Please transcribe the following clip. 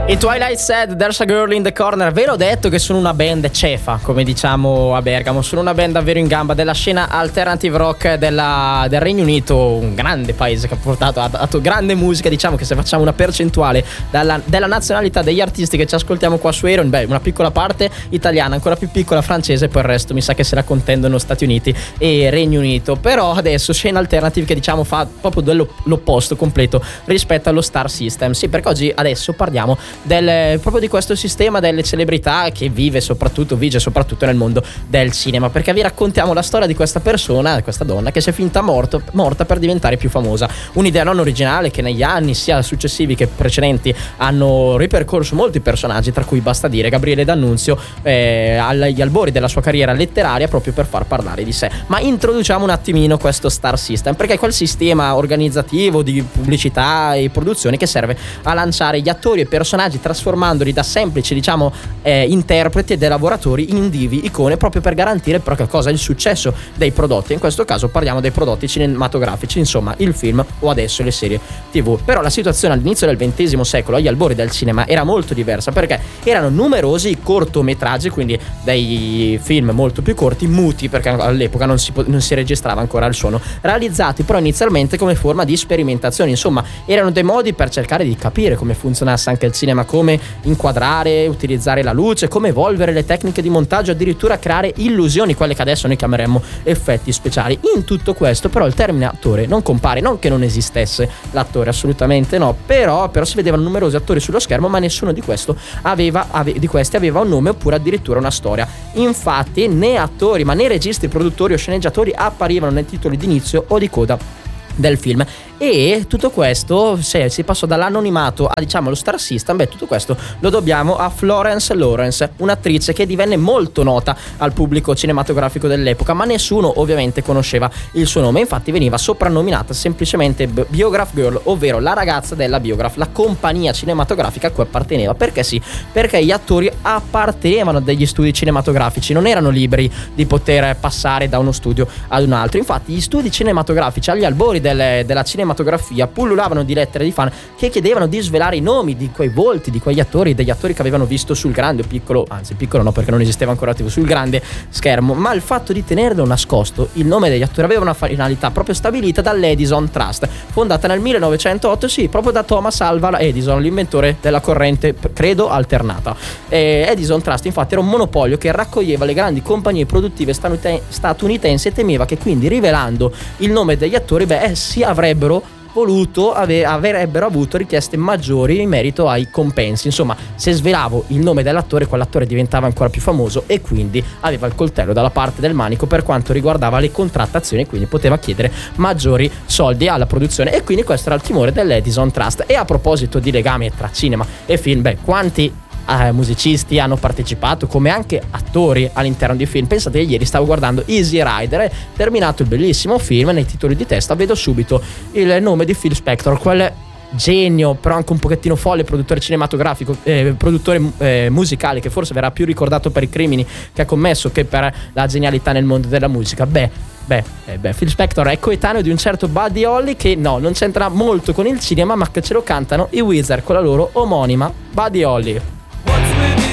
I Twilight said there's a girl in the corner. Ve l'ho detto che sono una band cefa, come diciamo a Bergamo. Sono una band davvero in gamba della scena alternative rock del Regno Unito, un grande paese che ha portato a grande musica. Diciamo che se facciamo una percentuale della nazionalità degli artisti che ci ascoltiamo qua su Aeron, beh, una piccola parte italiana, ancora più piccola francese, poi il resto mi sa che se la contendono Stati Uniti e Regno Unito. Però adesso scena alternative che diciamo fa proprio l'opposto completo rispetto allo Star System. Sì, perché oggi adesso parliamo proprio di questo sistema delle celebrità che vige soprattutto nel mondo del cinema, perché vi raccontiamo la storia di questa persona, questa donna che si è finta morta per diventare più famosa. Un'idea non originale che negli anni sia successivi che precedenti hanno ripercorso molti personaggi, tra cui basta dire Gabriele D'Annunzio agli albori della sua carriera letteraria, proprio per far parlare di sé. Ma introduciamo un attimino questo Star System, perché è quel sistema organizzativo di pubblicità e produzioni che serve a lanciare gli attori e personaggi trasformandoli da semplici interpreti e dei lavoratori in divi, icone, proprio per garantire però che cosa? Il successo dei prodotti. In questo caso parliamo dei prodotti cinematografici, insomma il film o adesso le serie TV. Però la situazione all'inizio del XX secolo, agli albori del cinema, era molto diversa, perché erano numerosi i cortometraggi, quindi dei film molto più corti, muti, perché all'epoca non si registrava ancora il suono, realizzati però inizialmente come forma di sperimentazione. Insomma erano dei modi per cercare di capire come funzionasse anche il cinema, come inquadrare, utilizzare la luce, come evolvere le tecniche di montaggio, addirittura creare illusioni, quelle che adesso noi chiameremmo effetti speciali. In tutto questo però il termine attore non compare, non che non esistesse l'attore, assolutamente no, però si vedevano numerosi attori sullo schermo, ma nessuno di questi aveva un nome oppure addirittura una storia. Infatti né attori ma né registi, produttori o sceneggiatori apparivano nei titoli di inizio o di coda del film. E tutto questo, se si passò dall'anonimato a diciamo lo Star System, beh, tutto questo lo dobbiamo a Florence Lawrence, un'attrice che divenne molto nota al pubblico cinematografico dell'epoca, ma nessuno ovviamente conosceva il suo nome. Infatti veniva soprannominata semplicemente Biograph Girl, ovvero la ragazza della Biograph, la compagnia cinematografica a cui apparteneva. Perché sì? Perché gli attori appartenevano a degli studi cinematografici, non erano liberi di poter passare da uno studio ad un altro. Infatti gli studi cinematografici agli albori della cinematografia pullulavano di lettere di fan che chiedevano di svelare i nomi di quei volti, di quegli attori, degli attori che avevano visto sul grande o piccolo, anzi piccolo no perché non esisteva ancora TV, sul grande schermo. Ma il fatto di tenerlo nascosto, il nome degli attori aveva una finalità proprio stabilita dall'Edison Trust, fondata nel 1908, sì, proprio da Thomas Alva Edison, l'inventore della corrente, credo, alternata. Edison Trust infatti era un monopolio che raccoglieva le grandi compagnie produttive statunitensi e temeva che quindi rivelando il nome degli attori, si avrebbero avuto richieste maggiori in merito ai compensi. Insomma, se svelavo il nome dell'attore, quell'attore diventava ancora più famoso e quindi aveva il coltello dalla parte del manico per quanto riguardava le contrattazioni, e quindi poteva chiedere maggiori soldi alla produzione. E quindi questo era il timore dell'Edison Trust. E a proposito di legame tra cinema e film, quanti musicisti hanno partecipato come anche attori all'interno di film. Pensate che ieri stavo guardando Easy Rider e terminato il bellissimo film, nei titoli di testa vedo subito il nome di Phil Spector, quel genio però anche un pochettino folle produttore cinematografico, produttore musicale, che forse verrà più ricordato per i crimini che ha commesso che per la genialità nel mondo della musica. Phil Spector è coetaneo di un certo Buddy Holly, che no, non c'entra molto con il cinema, ma che ce lo cantano i Weezer con la loro omonima Buddy Holly.